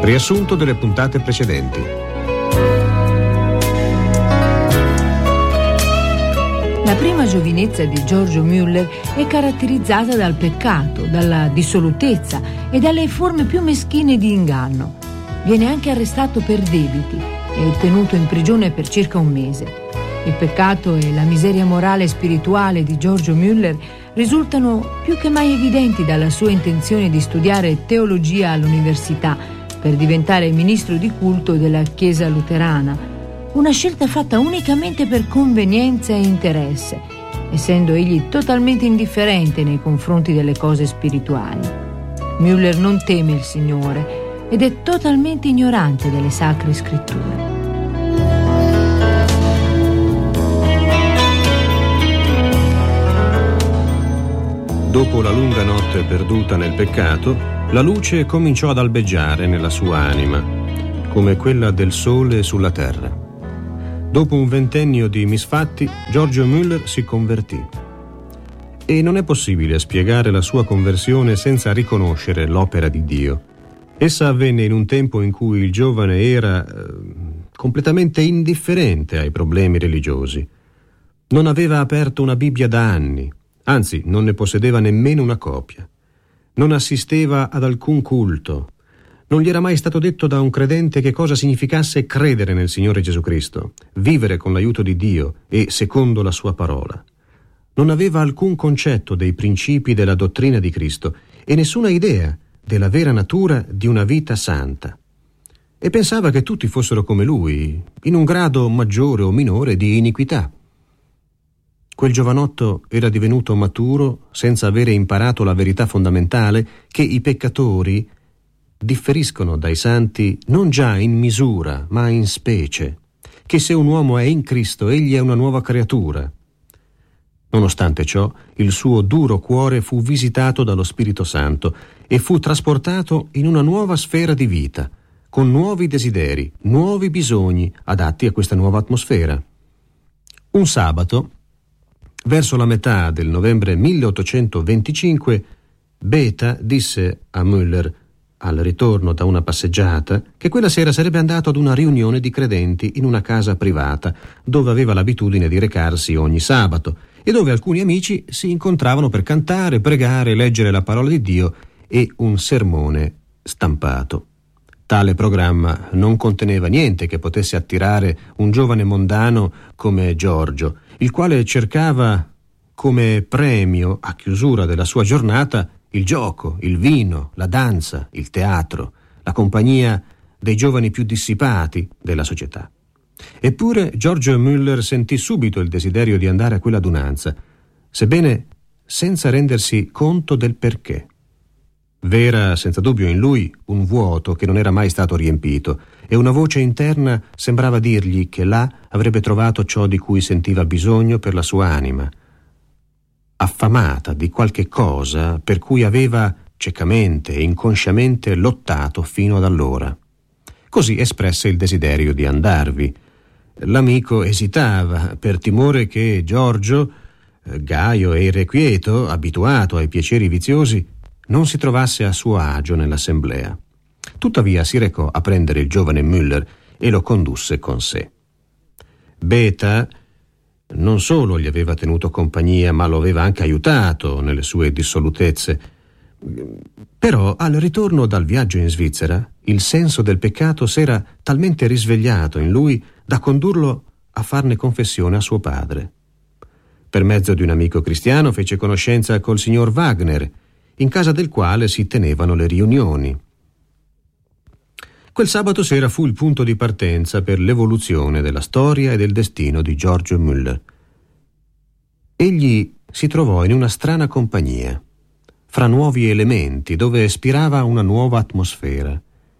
Riassunto delle puntate precedenti. La prima giovinezza di Giorgio Müller è caratterizzata dal peccato, dalla dissolutezza e dalle forme più meschine di inganno. Viene anche arrestato per debiti e tenuto in prigione per circa un mese. Il peccato e la miseria morale e spirituale di Giorgio Müller risultano più che mai evidenti dalla sua intenzione di studiare teologia all'università per diventare ministro di culto della Chiesa luterana, una scelta fatta unicamente per convenienza e interesse, essendo egli totalmente indifferente nei confronti delle cose spirituali. Müller non teme il Signore ed è totalmente ignorante delle sacre scritture. Dopo la lunga notte perduta nel peccato, la luce cominciò ad albeggiare nella sua anima, come quella del sole sulla terra. Dopo un ventennio di misfatti, Giorgio Müller si convertì. E non è possibile spiegare la sua conversione senza riconoscere l'opera di Dio. Essa avvenne in un tempo in cui il giovane era completamente indifferente ai problemi religiosi. Non aveva aperto una Bibbia da anni. Anzi, non ne possedeva nemmeno una copia. Non assisteva ad alcun culto. Non gli era mai stato detto da un credente che cosa significasse credere nel Signore Gesù Cristo, vivere con l'aiuto di Dio e secondo la sua parola. Non aveva alcun concetto dei principi della dottrina di Cristo e nessuna idea della vera natura di una vita santa. E pensava che tutti fossero come lui, in un grado maggiore o minore di iniquità. Quel giovanotto era divenuto maturo senza avere imparato la verità fondamentale che i peccatori differiscono dai santi non già in misura, ma in specie, che se un uomo è in Cristo, egli è una nuova creatura. Nonostante ciò, il suo duro cuore fu visitato dallo Spirito Santo e fu trasportato in una nuova sfera di vita, con nuovi desideri, nuovi bisogni adatti a questa nuova atmosfera. Un sabato, verso la metà del novembre 1825, Beta disse a Müller, al ritorno da una passeggiata, che quella sera sarebbe andato ad una riunione di credenti in una casa privata, dove aveva l'abitudine di recarsi ogni sabato e dove alcuni amici si incontravano per cantare, pregare, leggere la parola di Dio e un sermone stampato. Tale programma non conteneva niente che potesse attirare un giovane mondano come Giorgio, il quale cercava come premio a chiusura della sua giornata il gioco, il vino, la danza, il teatro, la compagnia dei giovani più dissipati della società. Eppure Giorgio Müller sentì subito il desiderio di andare a quell'adunanza, sebbene senza rendersi conto del perché. V'era senza dubbio in lui un vuoto che non era mai stato riempito e una voce interna sembrava dirgli che là avrebbe trovato ciò di cui sentiva bisogno per la sua anima, affamata di qualche cosa per cui aveva ciecamente e inconsciamente lottato fino ad allora. Così espresse il desiderio di andarvi. L'amico esitava per timore che Giorgio, gaio e irrequieto, abituato ai piaceri viziosi, non si trovasse a suo agio nell'assemblea. Tuttavia si recò a prendere il giovane Müller e lo condusse con sé. Beta non solo gli aveva tenuto compagnia, ma lo aveva anche aiutato nelle sue dissolutezze. Però al ritorno dal viaggio in Svizzera, il senso del peccato s'era talmente risvegliato in lui da condurlo a farne confessione a suo padre. Per mezzo di un amico cristiano fece conoscenza col signor Wagner, in casa del quale si tenevano le riunioni. Quel sabato sera fu il punto di partenza per l'evoluzione della storia e del destino di Giorgio Müller. Egli si trovò in una strana compagnia, fra nuovi elementi, dove spirava una nuova atmosfera.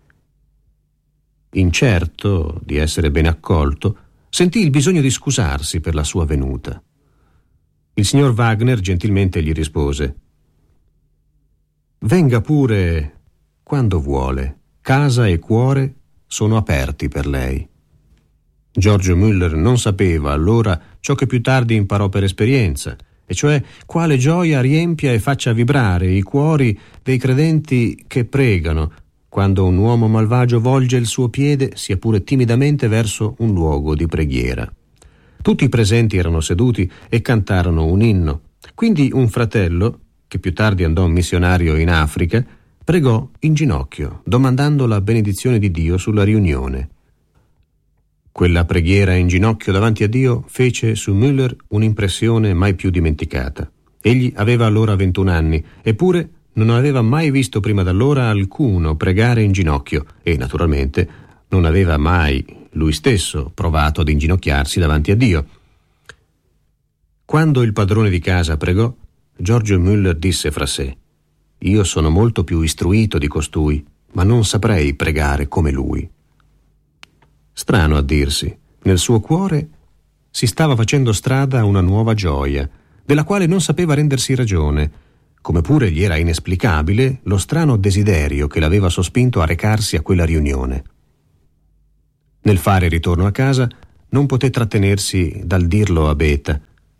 Incerto di essere ben accolto, sentì il bisogno di scusarsi per la sua venuta. Il signor Wagner gentilmente gli rispose: «Venga pure quando vuole. Casa e cuore sono aperti per lei». Giorgio Müller non sapeva allora ciò che più tardi imparò per esperienza, e cioè quale gioia riempia e faccia vibrare i cuori dei credenti che pregano, quando un uomo malvagio volge il suo piede, sia pure timidamente, verso un luogo di preghiera. Tutti i presenti erano seduti e cantarono un inno. Quindi un fratello, che più tardi andò missionario in Africa, pregò in ginocchio, domandando la benedizione di Dio sulla riunione. Quella preghiera in ginocchio davanti a Dio fece su Müller un'impressione mai più dimenticata. Egli aveva allora 21 anni, eppure non aveva mai visto prima d'allora alcuno pregare in ginocchio e, naturalmente, non aveva mai lui stesso provato ad inginocchiarsi davanti a Dio. Quando il padrone di casa pregò, Giorgio Müller disse fra sé: «Io sono molto più istruito di costui, ma non saprei pregare come lui». Strano a dirsi, nel suo cuore si stava facendo strada una nuova gioia, della quale non sapeva rendersi ragione, come pure gli era inesplicabile lo strano desiderio che l'aveva sospinto a recarsi a quella riunione. Nel fare ritorno a casa non poté trattenersi dal dirlo a Beta: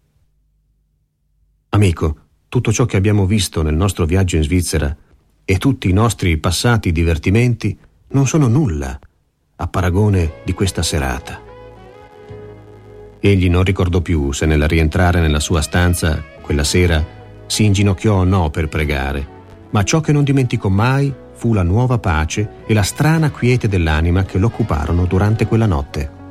«Amico, tutto ciò che abbiamo visto nel nostro viaggio in Svizzera e tutti i nostri passati divertimenti non sono nulla a paragone di questa serata». Egli non ricordò più se nel rientrare nella sua stanza quella sera si inginocchiò o no per pregare, ma ciò che non dimenticò mai fu la nuova pace e la strana quiete dell'anima che lo occuparono durante quella notte.